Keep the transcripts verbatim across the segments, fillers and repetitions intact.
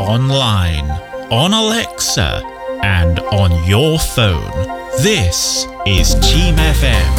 online, on Alexa, and on your phone. This is Team F M.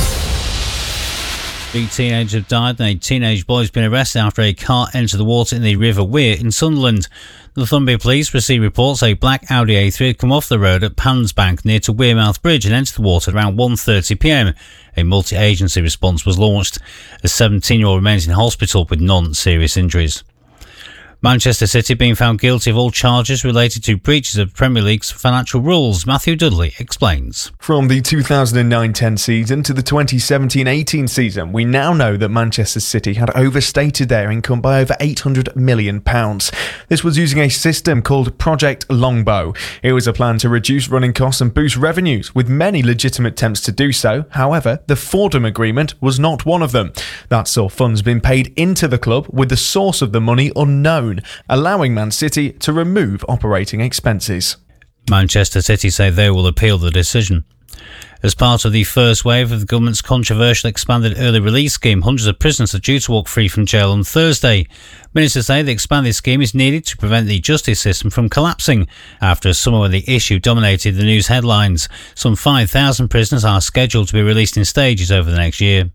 Three teenagers have died and a teenage boy has been arrested after a car entered the water in the River Wear in Sunderland. The Northumbria Police received reports a black Audi A three had come off the road at Pansbank near to Wearmouth Bridge and entered the water at around one thirty p m. A multi-agency response was launched. A seventeen-year-old remains in hospital with non-serious injuries. Manchester City being found guilty of all charges related to breaches of Premier League's financial rules. Matthew Dudley explains. From the two thousand nine ten season to the twenty seventeen eighteen season, we now know that Manchester City had overstated their income by over eight hundred million pounds. This was using a system called Project Longbow. It was a plan to reduce running costs and boost revenues, with many legitimate attempts to do so. However, the Fordham Agreement was not one of them. That saw funds being paid into the club with the source of the money unknown, allowing Man City to remove operating expenses. Manchester City say they will appeal the decision. As part of the first wave of the government's controversial expanded early release scheme, hundreds of prisoners are due to walk free from jail on Thursday. Ministers say the expanded scheme is needed to prevent the justice system from collapsing after a summer when the issue dominated the news headlines. Some five thousand prisoners are scheduled to be released in stages over the next year.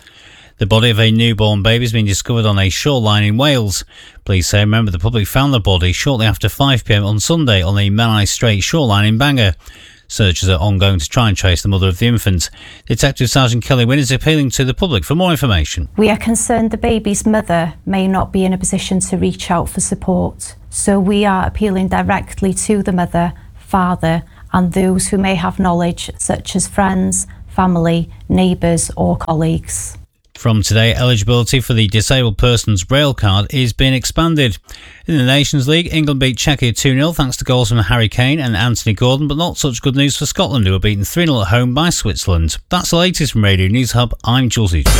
The body of a newborn baby has been discovered on a shoreline in Wales. Police say a member of the public found the body shortly after five p m on Sunday on the Menai Strait shoreline in Bangor. Searches are ongoing to try and trace the mother of the infant. Detective Sergeant Kelly Wynn is appealing to the public for more information. We are concerned the baby's mother may not be in a position to reach out for support. So we are appealing directly to the mother, father, and those who may have knowledge, such as friends, family, neighbours or colleagues. From today, eligibility for the disabled person's rail card is being expanded. In the Nations League, England beat Czechia two nil thanks to goals from Harry Kane and Anthony Gordon, but not such good news for Scotland, who were beaten three nil at home by Switzerland. That's the latest from Radio News Hub. I'm Jules Each.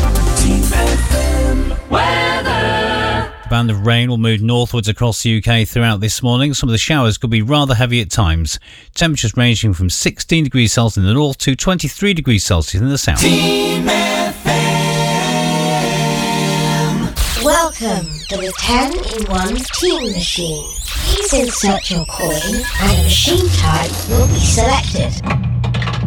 A band of rain will move northwards across the U K throughout this morning. Some of the showers could be rather heavy at times. Temperatures ranging from sixteen degrees Celsius in the north to twenty-three degrees Celsius in the south. Team F M. Welcome to the ten in one Team Machine. Please insert your coin and a machine type will be selected.